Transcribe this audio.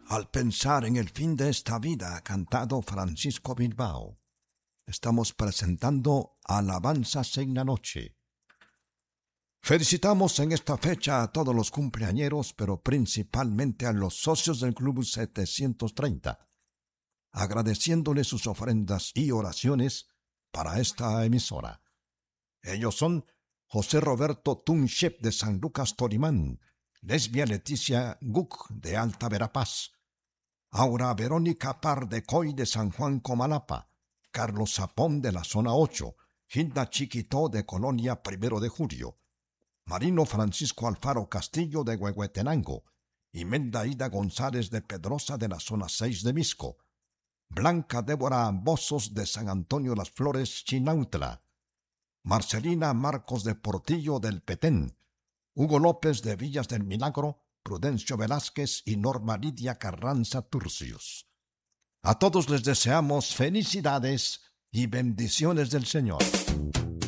Al pensar en el fin de esta vida, cantado Francisco Bilbao, estamos presentando Alabanzas en la Noche. Felicitamos en esta fecha a todos los cumpleañeros, pero principalmente a los socios del Club 730, agradeciéndoles sus ofrendas y oraciones para esta emisora. Ellos son José Roberto Tunchep de San Lucas Tolimán, Lesbia Leticia Guc de Alta Verapaz, Aura Verónica Par de Coy de San Juan Comalapa, Carlos Zapón de la Zona 8, Hilda Chiquitó de Colonia 1 de Julio, Marino Francisco Alfaro Castillo de Huehuetenango, Imelda Ida González de Pedrosa de la Zona 6 de Misco, Blanca Débora Bozos de San Antonio Las Flores, Chinautla, Marcelina Marcos de Portillo del Petén, Hugo López de Villas del Milagro, Prudencio Velázquez y Norma Lidia Carranza Turcios. A todos les deseamos felicidades y bendiciones del Señor.